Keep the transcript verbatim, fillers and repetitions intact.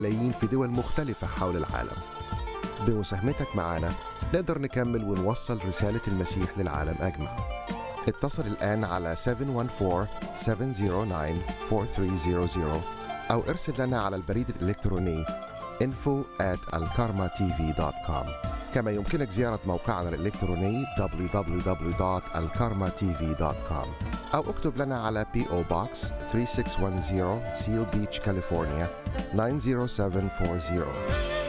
ملايين في دول مختلفة حول العالم. بمساهمتك معنا نقدر نكمل ونوصل رسالة المسيح للعالم أجمع. اتصل الآن على سبعة واحد أربعة سبعة صفر تسعة أربعة ثلاثة صفر صفر أو ارسل لنا على البريد الإلكتروني info at alkarma t v dot com. كما يمكنك زيارة موقعنا الإلكتروني دبليو دبليو دبليو دوت alkarma t v dot com أو اكتب لنا على بي أو Box ثلاثة ستة واحد صفر Seal Beach, كاليفورنيا تسعة صفر سبعة أربعة صفر.